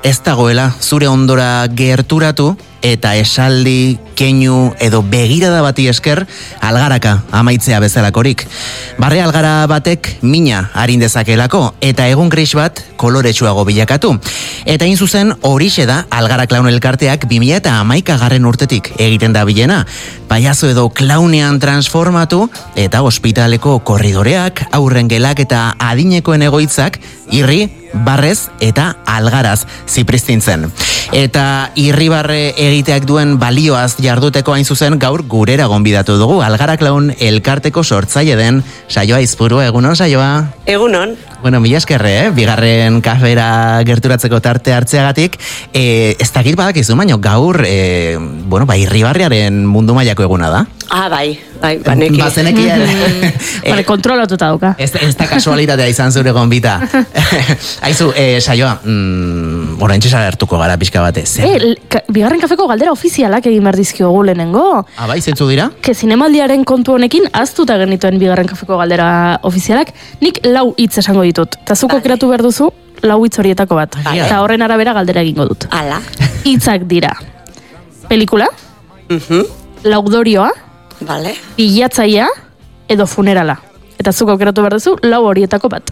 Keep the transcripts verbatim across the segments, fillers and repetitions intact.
ez dagoela zure ondora gerturatu eta esaldi, keinu edo begirada bati esker algaraka amaitzea bezalakorik. Barre algara batek mina harin dezakelako eta egun gris bat koloretsuago bilakatu. Eta hain zuzen horixe da Algara Klaun elkarteak bi mila hamaika garren urtetik egiten da bilena. Paiazo edo klaunean transformatu eta ospitaleko korridoreak, aurren gelak eta adinekoen egoitzak irri, barrez eta algaraz zipristintzen. Eta irribarre egiteak duen balioaz jarduteko hain zuzen gaur gurera gonbidatu dugu. Algara Klaun elkarteko sortzaile den Saioa Aizpuru, egunon Saioa? Egunon. Bueno, mila eskerre, eh? Bigarren kafera gerturatzeko tarte hartzeagatik. E, ez dakit badakizu, baino gaur, e, bueno, ba, irribarrearen mundu mailako eguna da. Ah, bai, bai, baneki. Bazenekia. Bale, kontrolatuta dauka. Ez, ez da kasualitatea izan zure gonbita. Aizu, e, Saioa, mm, orain txesara hartuko gara pixka batez. E, ka, bigarren kafeko galdera ofizialak egin behar dizkiogu lehenengo. Ah, bai, zentzu dira? Ke zinemaldiaren kontu honekin aztuta genituen bigarren kafeko galdera ofizialak, nik lau hitz esango ditut. Eta zuko kreatu behar duzu, lau hitz horietako bat. Bai. Eta horren arabera galdera egingo dut. Ala. Hitzak dira. Pelikula, Mhm. laudorioa, Vale. bilatzaia edo funerala. Eta zuko kreatu behar duzu, lau horietako bat.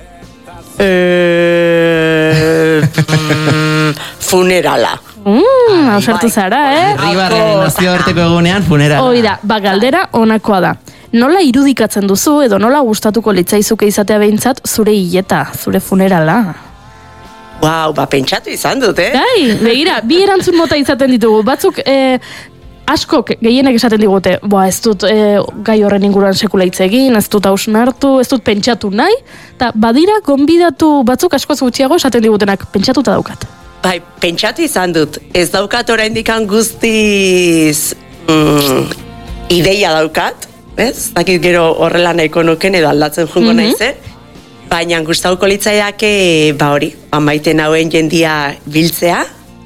Eh, mm, funerala. Mm, ausartu bai. zara, eh? Irribarrearen nazioarteko egunean funera. Hoi da, ba galdera honakoa da. Nola irudikatzen duzu edo nola gustatuko litzaizuke izatea behintzat zure hileta, zure funerala? Wow, ba, pentsatu izan dut, eh? Gai, begira, bi erantzun mota izaten ditugu. Batzuk eh, askok gehienek esaten digute, boa, ez dut eh, gai horren inguruan sekula hitz egin, ez dut hausnartu, ez dut pentsatu nahi, eta badira gonbidatu batzuk askoz gutxiago esaten digutenak, pentsatuta daukat. Bai, pentsatu izan dut. Ez daukat oraindik guztiz mm, ideia daukat, ez? Dakit gero horrela nahiko nuken edo aldatzen jungo Mhm. naizen. Baina gustatuko litzaiake, ba hori, amaiten hauen jendia biltzea,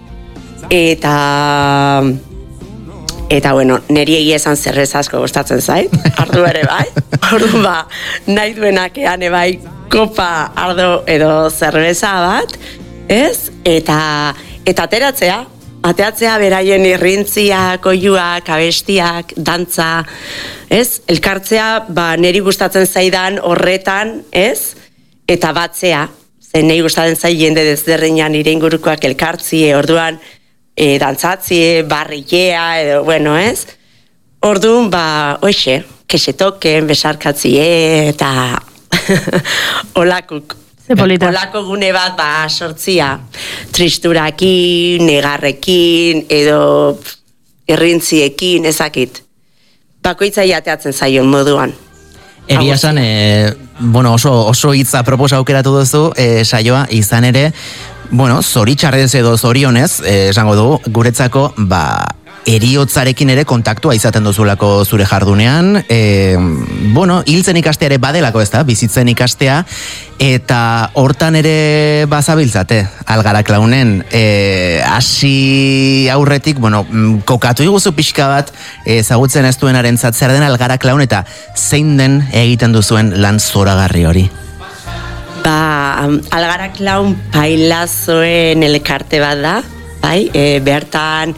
eta... Eta, bueno, neri egia esan zerrez asko gustatzen zait, ardu ere bai. Ordu ba, nahi duenak ean ebai kopa ardo edo zerbeza bat, ez? Eta, eta ateratzea, ateatzea beraien irrintziak, oiuak, abestiak, dantza, ez? Elkartzea, ba, neri gustatzen zaidan horretan, ez? Eta batzea, zen neri gustatzen zai jende desderreinan nire ingurukoak elkartzie, orduan, e, dantzatzie, barrilea, edo, bueno, ez? Orduan, ba, oixe, kesetoken, besarkatzie, eta olakuk. Ze polita. Olako gune bat, ba, sortzia, tristurakin, negarrekin, edo irrintziekin, ezakit. Bakoitza jateatzen zaion moduan. Egia esan, e, bueno, oso, oso hitza proposa aukeratu duzu, e, Saioa, izan ere, bueno, zoritxarrez edo zorionez, e, esango dugu, guretzako, ba, eriotzarekin ere kontaktua izaten duzulako zure jardunean, e, bueno, hiltzen ikastea ere badelako, ez da, bizitzen ikastea, eta hortan ere bazabiltzate, Algara Klaunen, e, hasi aurretik, bueno, kokatu iguzu pixka bat, ezagutzen ez duenaren zer den Algara Klaun, eta zein den egiten duzuen lan zoragarri hori? Ba, Algara Klaun pailazoen elkarte bat da, bai, e, bertan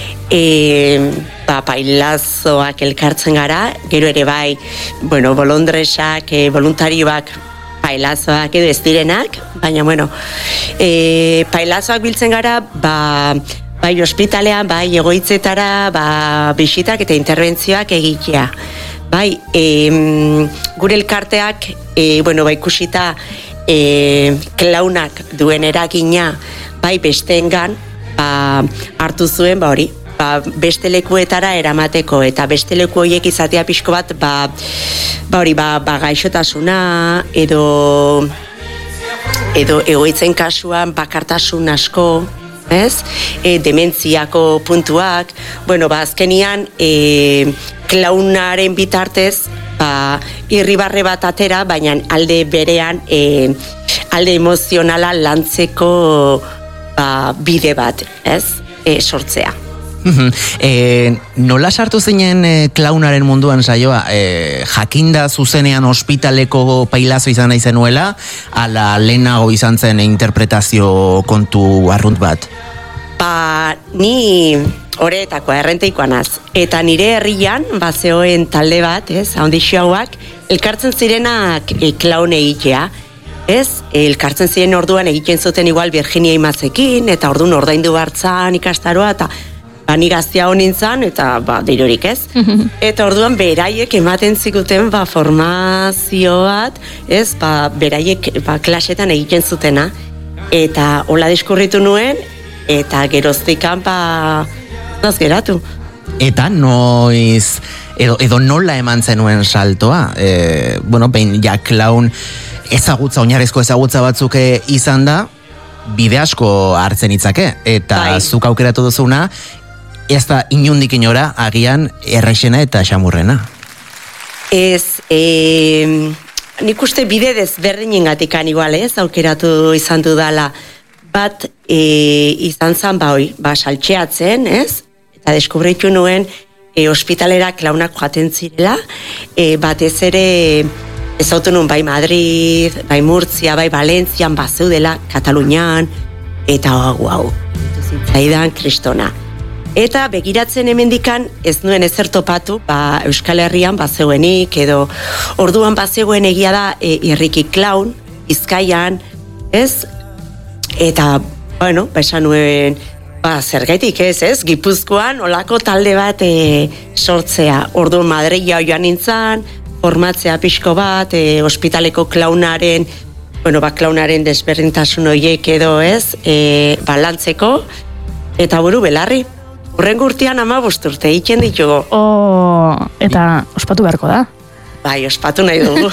e, ba, pailazoak elkartzen gara, gero ere bai, bueno, bolondresak, e, voluntarioak pailazoak edo ez direnak, baina, bueno, e, pailazoak biltzen gara, ba, bai ospitalean, bai egoitzetara, ba, bisitak eta interbentzioak egitea. Bai, e, gure elkarteak, e, bueno, bai ikusita, e, klaunak duen eragina, bai besteengan, ba, hartu zuen, ba hori, ba, beste lekuetara eramateko, eta beste leku horiek izatea pixko bat, ba, ba hori, ba, ba gaixotasuna, edo, edo egoitzen kasuan bakartasun asko, ez? E, dementziako puntuak, bueno, ba, azkenian, e, klaunaren bitartez, ba, irribarre bat atera, baina alde berean, e, alde emozionala lantzeko ba, bide bat, ez? E, sortzea. e, nola sartu zinen e, klaunaren munduan saioa? E, jakinda zuzenean ospitaleko pailazo izan nahi zenuela, ala lehenago izan zen interpretazio kontu arrunt bat? Ba, ni horretako errenteikoan az. Eta nire herrian, bazeoen talde bat, ez, haundixo hauak, elkartzen zirenak e, klaun egitea, ez, elkartzen ziren orduan egiten zuten igual Virginia Imazekin, eta orduan ordaindu bartzan ikastaroa, eta bani gaztia honin zan, eta ba, dirurik ez. Eta orduan beraiek ematen zikuten ba, formazio bat, ez, ba, beraiek ba, klasetan egiten zutena. Eta hola diskurritu nuen, eta geroztikan ba, naz geratu. Eta noiz, edo, edo nola eman zenuen saltoa? E, bueno, behin ja klaun ezagutza, oinarrizko ezagutza batzuk izan da, bide asko hartzen itzake, eta bai. Zuk aukeratu duzuna, ez da inundik inora agian errexena eta xamurrena. Ez, e, nik uste bide desberdinengatikan igual ez, aukeratu izan dudala, bat e, izan zan ba hoi, ba saltxeatzen, ez, eta deskubritu nuen e, ospitalera klaunak joaten zirela, e, batez ere ez autu nun bai Madrid, bai Murtzia, bai Valentzian, bazeudela, Katalunian, eta hau, hau, zitzaidan kristona. Eta begiratzen hemendikan ez nuen ezer topatu, ba, Euskal Herrian bazeuenik, edo orduan bazeuen egia da e, irriki klaun, Bizkaian, ez? Eta, bueno, esan nuen, ba, zergaitik ez, ez? Gipuzkoan olako talde bat e, sortzea. Orduan Madrila joan nintzen, formatzea pixko bat, e, ospitaleko klaunaren, bueno, ba, klaunaren desberdintasun horiek edo ez, e, balantzeko, eta buru belarri. Urrengo urtean ama bost urte egiten ditugu. Oh, eta ospatu beharko da. Bai, ospatu nahi dugu.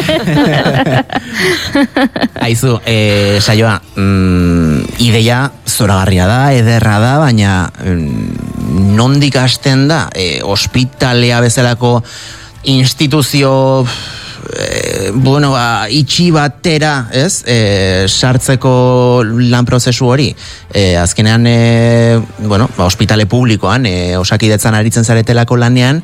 Aizu, e, saioa, mm, ideia zoragarria da, ederra da, baina mm, nondik hasten da, e, ospitalea bezalako instituzio e, bueno, ba, itxi batera, ez? E, sartzeko lan prozesu hori. E, azkenean, e, bueno, ba, ospitale publikoan, e, osakidetzan aritzen zaretelako lanean,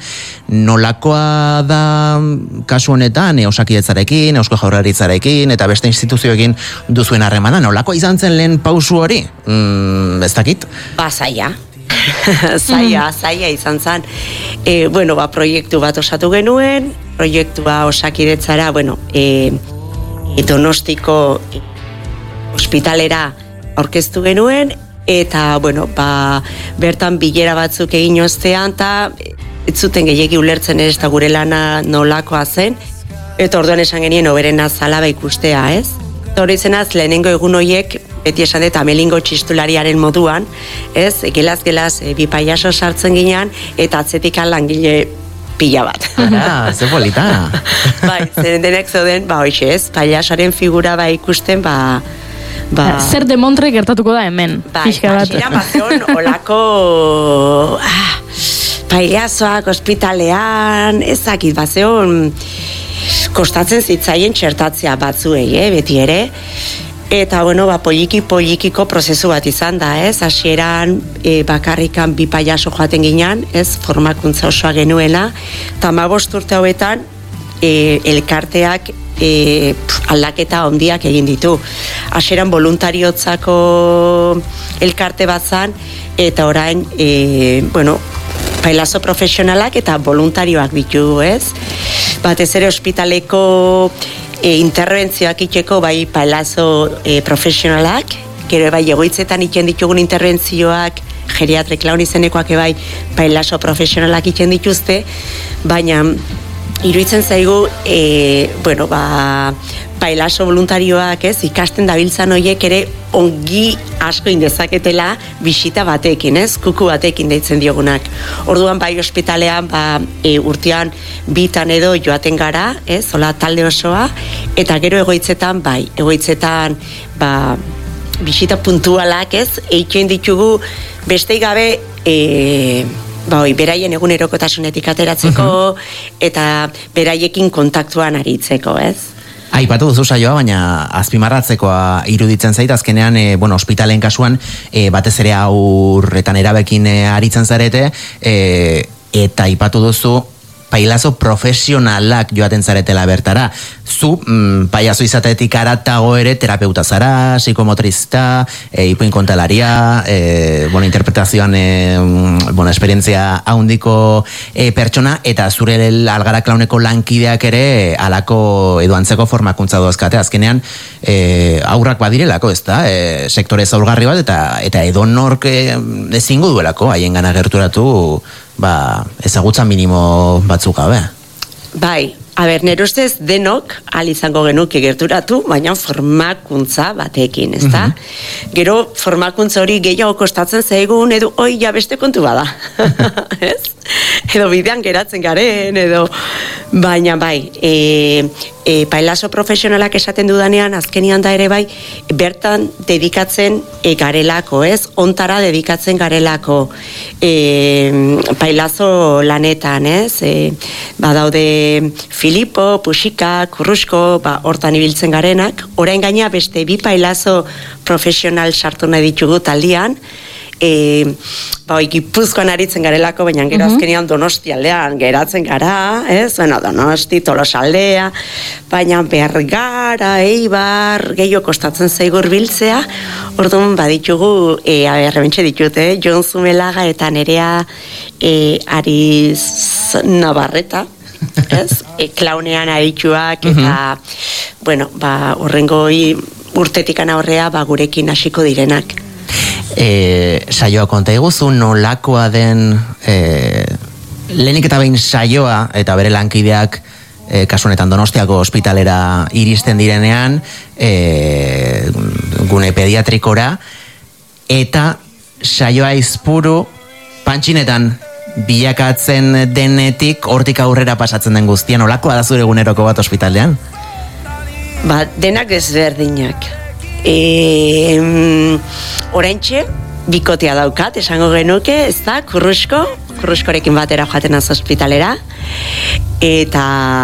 nolakoa da kasu honetan, e, osakidetzarekin, Eusko Jaurlaritzarekin, eta beste instituzioekin duzuen harremana, nolakoa izan zen lehen pausu hori? Mm, ez dakit? Ba, zaila. zaila, zaila izan zen. E, bueno, ba, proiektu bat osatu genuen, proiektua osakidetzara, bueno, e, e, Donostiko e, ospitalera aurkeztu genuen, eta, bueno, ba, bertan bilera batzuk egin ostean, eta ez zuten gehiegi ulertzen ez, eta gure lana nolakoa zen, eta orduan esan genien oberena zala ba ikustea, ez? Eta hori zenaz, lehenengo egun horiek, beti esan dut amelingo txistulariaren moduan, ez, gelaz-gelaz e, bi pailaso sartzen ginean, eta atzetikan langile pila bat. Ara, ze polita. Bai, zeren denek zeuden, ba, hoxe ez, pailasoaren figura ba ikusten, ba, ba... Zer demontre gertatuko da hemen, bai, pixka bat. Bai, bazion olako... Ah, pailazoak ospitalean, ezakit, bazion... Kostatzen zitzaien txertatzea batzuei, eh, beti ere. Eta, bueno, ba, poliki-polikiko prozesu bat izan da, ez? Hasieran e, bakarrikan bi pailaso joaten ginean, ez? Formakuntza osoa genuela. Eta hamabost urte hauetan, e, elkarteak e, pf, aldaketa handiak egin ditu. Hasieran voluntariotzako elkarte bat zan, eta orain, e, bueno, pailazo profesionalak eta voluntarioak ditu, ez? Batez ere ospitaleko e, interbentzioak itxeko bai pailazo e, profesionalak, gero bai egoitzetan itzen ditugun interbentzioak, geriatre klaun izenekoak bai pailazo profesionalak itzen dituzte, baina iruditzen zaigu, e, bueno, ba, pailazo voluntarioak, ez, ikasten dabiltzan horiek ere ongi asko indezaketela bisita batekin, ez, kuku batekin deitzen diogunak. Orduan bai ospitalean, ba, e, urtean bitan edo joaten gara, ez, hola talde osoa, eta gero egoitzetan, bai, egoitzetan, ba, bisita puntualak, ez, eitxoen ditugu beste gabe, e, ba, oi, beraien egunerokotasunetik ateratzeko, uh-huh. eta beraiekin kontaktuan aritzeko, ez? Aipatu duzu saioa, baina azpimarratzekoa iruditzen zait, azkenean, e, bueno, ospitalen kasuan, e, batez ere aurretan erabekin e, aritzen zarete, e, eta aipatu duzu, pailazo profesionalak joaten zaretela bertara. Zu, mm, pailazo izatetik aratago ere terapeuta zara, psikomotrizista, e, ipuin kontalaria, e, bueno, interpretazioan e, bueno, esperientzia haundiko e, pertsona, eta zure Algara Klauneko lankideak ere alako edo antzeko formakuntza doazkate. Azkenean, e, aurrak badirelako, ez da, e, sektore zaurgarri bat, eta, eta edo nork e, ezingo duelako, haien gana gerturatu, ba, ezagutza minimo batzuk gabe. Bai, a ber, nire ustez denok al izango genuke gerturatu, baina formakuntza batekin, ezta? Uh-huh. Gero formakuntza hori gehiago kostatzen zaigun, edo oi ja beste kontu bada. Ez? Edo bidean geratzen garen, edo baina bai, e, e, pailazo profesionalak esaten dudanean, azkenian da ere bai, bertan dedikatzen e, garelako, ez? Ontara dedikatzen garelako e, pailazo lanetan, ez? E, badaude Filipo, Puxika, Kurrusko, ba, hortan ibiltzen garenak, orain gaina beste bi pailazo profesional sartu nahi ditugu taldian, E, ba, Gipuzkoan aritzen garelako, baina gero uh-huh. azkenean Donosti aldean geratzen gara, ez? Bueno, Donosti, Tolosaldea, baina Bergara, Eibar, gehiago kostatzen zaigur biltzea, orduan baditugu, e, errebentxe ditute, Jon Zumelaga eta Nerea e, Ariz Navarreta, ez? E, klaunean adituak, eta, uh-huh. bueno, ba, horrengo urtetikana horrea, ba, gurekin hasiko direnak. E, saioa konta iguzu, nolakoa den e, lehenik eta behin saioa eta bere lankideak e, kasu honetan Donostiako ospitalera iristen direnean e, gune pediatrikora, eta saioa izpuru pantxinetan bilakatzen denetik hortik aurrera pasatzen den guztia, nolakoa da zure eguneroko bat ospitalean? Ba, denak ezberdinak. E, oraintxe bikotea daukat, esango genuke, ez da, Kurrusko, Kurruskorekin batera joaten az ospitalera, eta,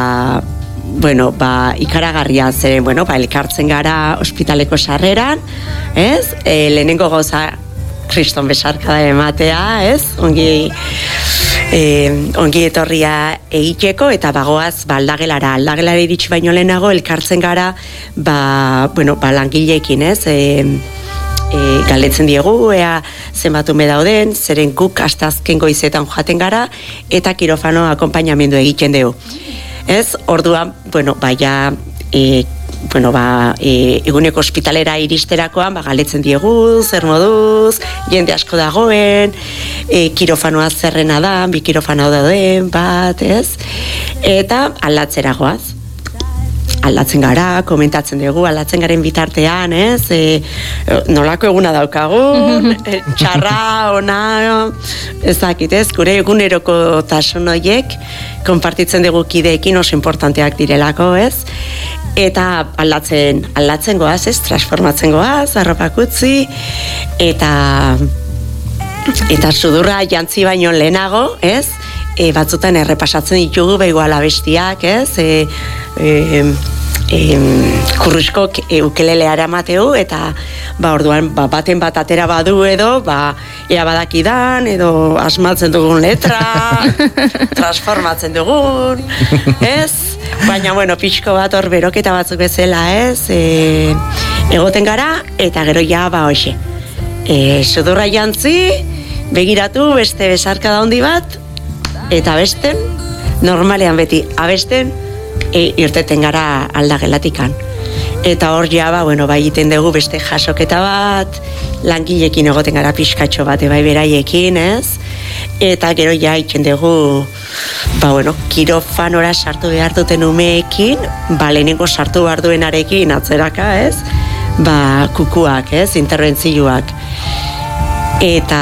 bueno, ba, ikaragarria zeren, bueno, ba, elkartzen gara ospitaleko sarreran, ez, e, lehenengo gauza, kriston besarkada ematea, ez, ongi, e, ongi etorria egiteko, eta bagoaz, ba, aldagelara, aldagelara iritsi baino lehenago, elkartzen gara, ba, bueno, ba, langileekin, ez, e, e, galdetzen diegu, ea zenbat ume dauden, zeren guk astazken goizetan joaten gara, eta kirofano akonpainamendu egiten dugu. Ez, orduan, bueno, baia, e, bueno, ba, e, eguneko ospitalera iristerakoan, ba, galdetzen diegu, zer moduz, jende asko dagoen, e, kirofanoa zerrena da, bi kirofano dauden, bat, ez? Eta aldatzera goaz. Aldatzen gara, komentatzen dugu, aldatzen garen bitartean, ez? E, nolako eguna daukagun, e, txarra, ona, ez dakit, ez? Gure eguneroko tasun horiek, konpartitzen dugu kideekin oso importanteak direlako, ez? Eta aldatzen, aldatzen goaz, ez? Transformatzen goaz, arropak utzi, eta eta sudurra jantzi baino lehenago, ez? E, batzutan errepasatzen ditugu beigo alabestiak, ez? E, e, e, Kurruskok e, ukelele aramateu, eta ba, orduan ba, baten bat atera badu edo, ba, ea badakidan, edo asmatzen dugun letra, transformatzen dugun, ez? Baina, bueno, pixko bat hor beroketa batzuk bezala, ez? E, egoten gara, eta gero ja, ba, hoxe. E, sudurra jantzi, begiratu, beste besarkada handi bat, eta abesten, normalean beti abesten, e, irteten gara aldagelatikan. Eta hor ja, ba, bueno, bai egiten dugu beste jasoketa bat, langilekin egoten gara pixkatxo bat, bai beraiekin, ez? Eta gero ja egiten dugu, ba, bueno, kirofanora sartu behar duten umeekin, ba, lehenengo sartu behar duenarekin atzeraka, ez? Ba, kukuak, ez? Interbentzioak. Eta...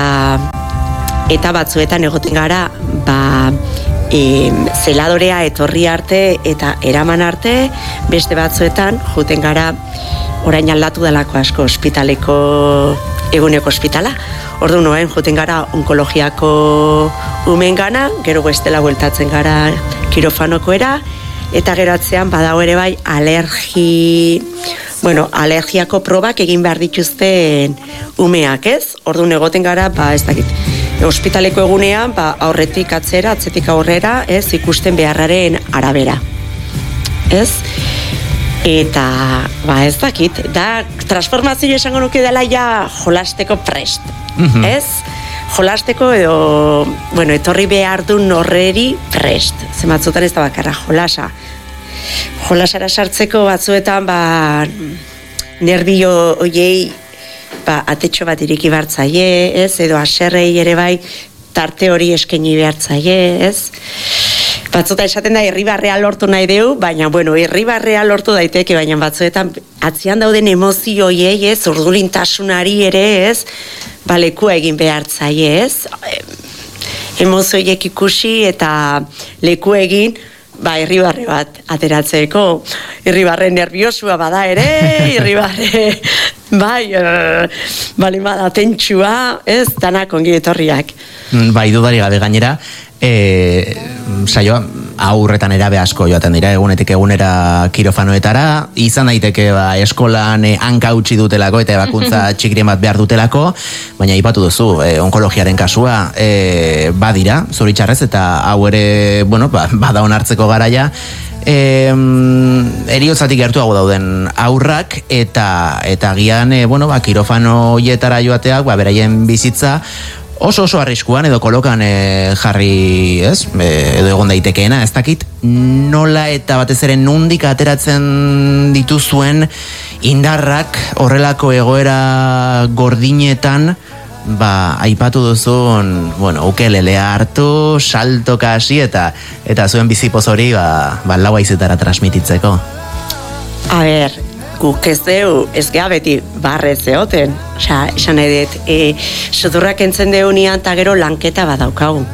eta batzuetan egoten gara, ba, e, zeladorea etorri arte eta eraman arte, beste batzuetan juten gara orain aldatu delako asko ospitaleko eguneko ospitala. Orduan noen juten gara onkologiako umengana, gero bestela bueltatzen gara kirofanokoera, eta geratzean badago ere bai alergi, bueno, alergiako probak egin behar dituzten umeak, ez? Orduan egoten gara, ba, ez dakit, ospitaleko egunean, ba, aurretik atzera, atzetik aurrera, ez, ikusten beharraren arabera, ez? Eta, ba, ez dakit, da, transformazio esango nuke dela ja jolasteko prest, mm-hmm. ez? Jolasteko edo, bueno, etorri behar duen horreri prest, zematzutan ez da bakarra, jolasa. Jolasara sartzeko batzuetan, ba, nerbio oiei, ba, atetxo bat iriki bartzaie, ez? Edo aserrei ere bai, tarte hori eskaini behartzaie, ez? Batzuta esaten da irribarrea lortu nahi deu, baina, bueno, irribarrea lortu daiteke, baina batzuetan atzean dauden emozio hoiei, ez, urdulintasunari ere, ez, ba, lekua egin behartzaie, ez, emozio hoiek ikusi eta leku egin, ba, irribarre bat ateratzeko, irribarre nerviosua bada ere, irribarre, bai, uh, bali bada tentsua, ez, danak ongi etorriak. Bai, dudari gabe gainera, E, saioa aurretan erabe asko joaten dira egunetik egunera kirofanoetara, izan daiteke ba, eskolan e, hanka utzi dutelako eta ebakuntza txikiren bat behar dutelako, baina ipatu duzu, e, onkologiaren kasua e, badira, zoritxarrez, eta hau ere, bueno, ba, bada onartzeko garaia, e, eriotzatik gertuago dauden aurrak eta eta gian, e, bueno, ba, kirofano hietara joateak, ba, beraien bizitza oso oso arriskuan edo kolokan e, jarri, ez, e, edo egon daitekeena, ez dakit nola eta batez ere nondik ateratzen dituzuen indarrak horrelako egoera gordinetan, ba, aipatu duzun, bueno, ukelelea hartu, saltoka hasi eta eta zuen bizipoz hori, ba, ba lau haizetara transmititzeko. A ber, guk ez deu, ez geha beti barrez egoten, osea, esan nahi dut, e, sudurrak entzen deunian eta gero lanketa badaukagu.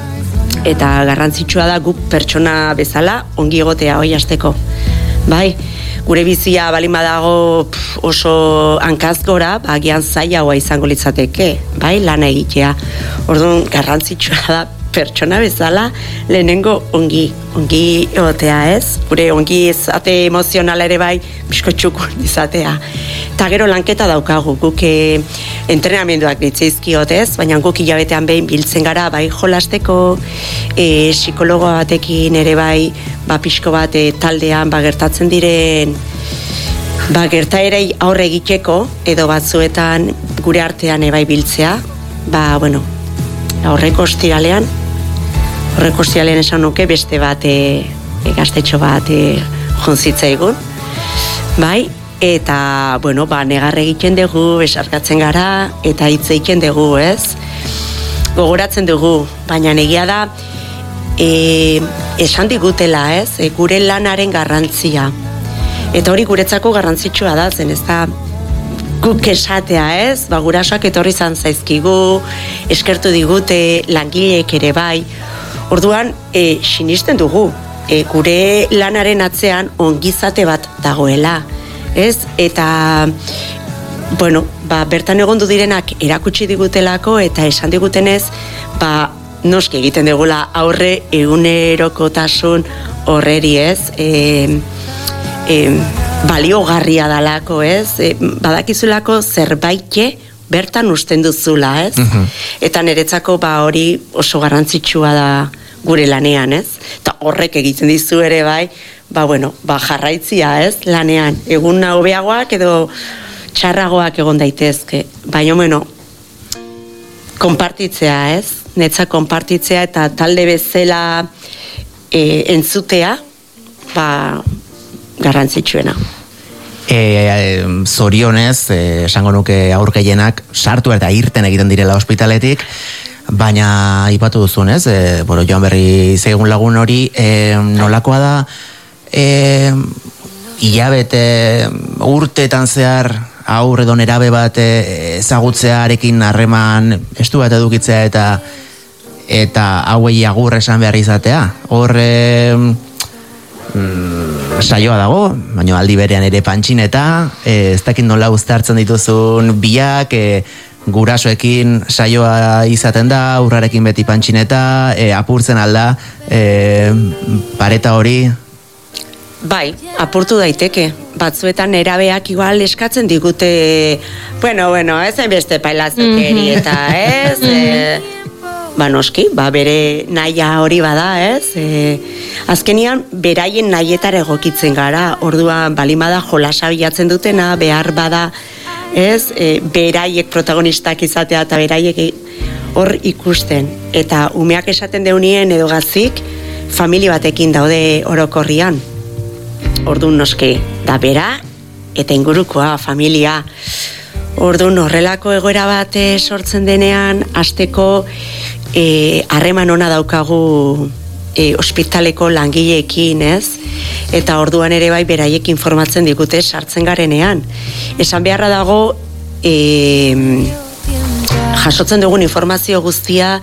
Eta garrantzitsua da guk pertsona bezala ongi egotea hoi hasteko. Bai, gure bizia balin badago pff, oso hankazgora, bagian zailagoa izango litzateke, bai, lana egitea. Orduan garrantzitsua da pertsona bezala lehenengo ongi, ongi egotea, ez? Gure ongi izate emozionala ere bai, bizko txukun izatea. Eta gero lanketa daukagu, guk e, entrenamenduak ditzeizkiot, ez? Baina guk hilabetean behin biltzen gara, bai jolasteko, e, psikologo batekin ere bai, ba pixko bat e, taldean, ba gertatzen diren, ba gertaerei aurre egiteko, edo batzuetan gure artean ebai biltzea, ba, bueno, aurreko ostiralean, horreko ostiralean esan nuke beste bat e, e, gaztetxo bat e, jonzitzaigun, bai, eta, bueno, ba, negar egiten dugu, besarkatzen gara, eta hitz egiten dugu, ez? Gogoratzen dugu, baina egia da, e, esan digutela, ez? E, gure lanaren garrantzia. Eta hori guretzako garrantzitsua da, zen ez da, guk esatea, ez? Ba, gurasoak etorri izan zaizkigu, eskertu digute, langileek ere bai. Orduan, e, sinisten dugu, e, gure lanaren atzean ongizate bat dagoela, ez? Eta, bueno, ba, bertan egondu direnak erakutsi digutelako eta esan digutenez, ba, noski egiten dugula aurre egunerokotasun horreri, ez? E, e, baliogarria dalako, ez? E, badakizulako zerbaite bertan usten duzula, ez? Uh-huh. Eta niretzako ba hori oso garrantzitsua da gure lanean, ez? Eta horrek egiten dizu ere bai, ba bueno, ba jarraitzia, ez? Lanean, egun hobeagoak edo txarragoak egon daitezke. Baina, bueno, konpartitzea, ez? Netza konpartitzea eta talde bezala e, entzutea, ba garrantzitsuena. E, e, zorionez, e, esango nuke aur gehienak sartu eta irten egiten direla ospitaletik, baina ipatu duzunez, e, bueno, joan berri zeigun lagun hori, e, nolakoa da, e, hilabete urteetan zehar aur edo nerabe bat ezagutzearekin harreman estu bat edukitzea eta eta hauei agur esan behar izatea. Hor e, mm, saioa dago, baina aldi berean ere pantxineta, e, ez dakit nola uztartzen dituzun biak, e, gurasoekin saioa izaten da, aurrarekin beti pantxineta, e, apurtzen alda, e, pareta hori. bai, apurtu daiteke. Batzuetan nerabeak igual eskatzen digute, bueno, bueno, ez hainbeste pailazokeri eta ez, e, ba noski, ba bere nahia hori bada, ez, e, azkenian beraien nahietara egokitzen gara, orduan balimada jolasa bilatzen dutena, behar bada, ez, e, beraiek protagonistak izatea eta beraiek hor ikusten, eta umeak esaten deunien edo gazik, familia batekin daude orokorrian. Orduan noski, da bera, eta ingurukoa, familia. Orduan horrelako egoera bat sortzen denean, hasteko harreman ona daukagu e, ospitaleko langileekin, ez? Eta orduan ere bai beraiek informatzen digute sartzen garenean. Esan beharra dago, e, jasotzen dugun informazio guztia,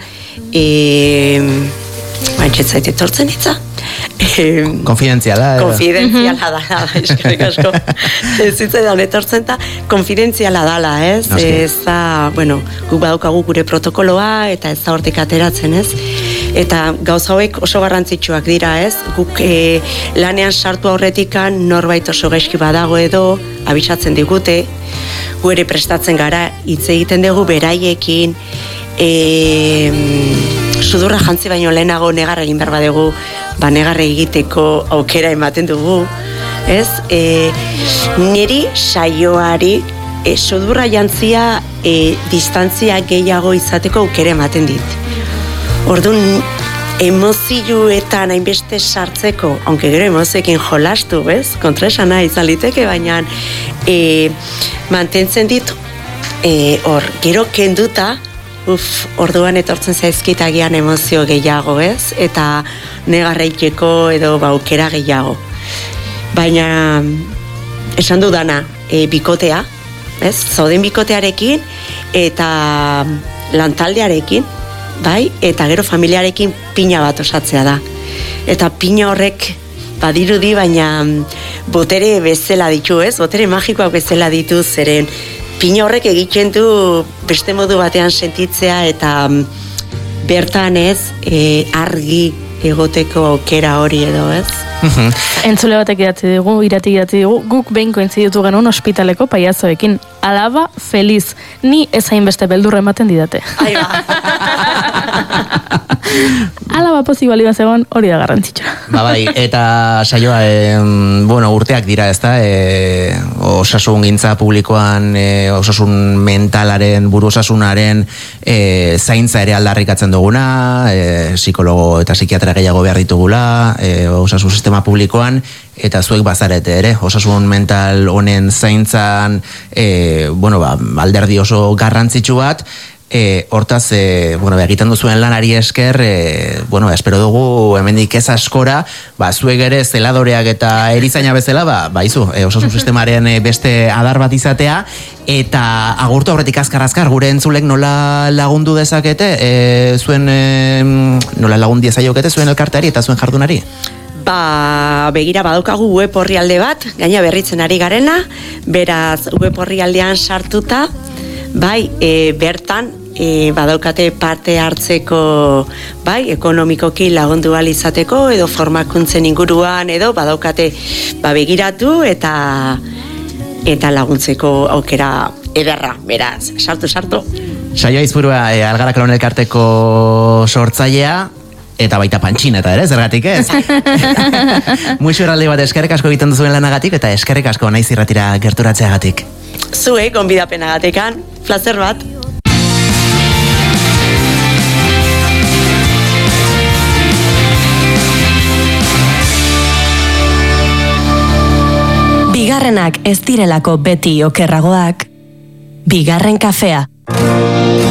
e, baintxetzait etortzen hitza? Konfidentziala da. Konfidentziala da, eskerrik asko. Ez zitzaidan etortzen eta konfidentziala dala, ez? Ez da, bueno, guk badaukagu gure protokoloa eta ez da hortik ateratzen, ez? Eta gauza hauek oso garrantzitsuak dira, ez? Guk e, lanean sartu aurretikan norbait oso gaizki badago edo abisatzen digute, gu ere prestatzen gara, hitz egiten dugu beraiekin, e, sudurra jantzi baino lehenago negar egin behar badugu, ba negar egiteko aukera ematen dugu, ez? E, niri saioari e, sudurra jantzia e, distantzia gehiago izateko aukera ematen dit. Orduan, emozioetan hainbeste sartzeko, aunque gero emozioekin jolastu, ez? Kontraesana izan liteke, baina e, mantentzen ditu, e, hor, gero kenduta, uf, orduan etortzen zaizkitagian emozio gehiago, ez? Eta negarreiteko edo baukera gehiago. Baina, esan dudana, e, bikotea, ez? Zauden bikotearekin eta lantaldearekin, bai? Eta gero familiarekin pina bat osatzea da. Eta pina horrek badirudi, baina botere bezala ditu, ez? Botere magikoak bezala ditu, zeren pina horrek egiten du beste modu batean sentitzea eta bertan ez e, argi egoteko aukera hori edo, ez? Entzule batek idatzi dugu, irati idatzi dugu, guk behinko entziditu genuen ospitaleko paiazoekin. Alaba feliz, ni ez hainbeste beldurra ematen didate. Ai ba. Alaba pozik bali bazegon hori da garrantzitsua. Ba bai, eta saioa, e, bueno, urteak dira, ezta, e, osasun gintza publikoan, e, osasun mentalaren, buru osasunaren e, zaintza ere aldarrikatzen duguna, e, psikologo eta psikiatra gehiago behar ditugula, e, osasun sistema publikoan, eta zuek bazarete ere, osasun mental honen zaintzan, e, bueno, ba, alderdi oso garrantzitsu bat, E, hortaz, e, bueno, egiten duzuen lanari esker, e, bueno, espero dugu hemendik ez askora, ba, zuek ere zeladoreak eta erizaina bezala, ba, ba izu, e, osasun sistemaren e, beste adar bat izatea, eta agurtu aurretik azkar-azkar, gure entzulek nola lagundu dezakete, e, zuen, e, nola lagun diezaiokete zuen elkarteari eta zuen jardunari? Ba, begira badaukagu web orrialde bat, gaina berritzen ari garena, beraz web orrialdean sartuta, bai, e, bertan e, badaukate parte hartzeko, bai, ekonomikoki lagundu ahal izateko edo formakuntzen inguruan edo badaukate ba begiratu eta eta laguntzeko aukera ederra, beraz, sartu sartu. Saio Aizpurua, e, Algara Klon elkarteko sortzailea eta baita pantxineta ere, zergatik ez? Muixo erralde bat eskerrik asko egiten duzuen lanagatik eta eskerrik asko naiz irratira gerturatzeagatik. Zuei, gonbidapenagatekan, plazer bat. Bigarrenak ez direlako beti okerragoak. Bigarren kafea.